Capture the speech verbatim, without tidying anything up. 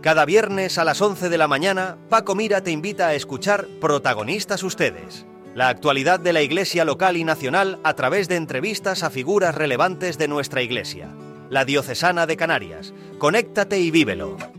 Cada viernes a las once de la mañana, Paco Mira te invita a escuchar Protagonistas Ustedes, la actualidad de la Iglesia local y nacional a través de entrevistas a figuras relevantes de nuestra Iglesia. La Diocesana de Canarias. Conéctate y vívelo.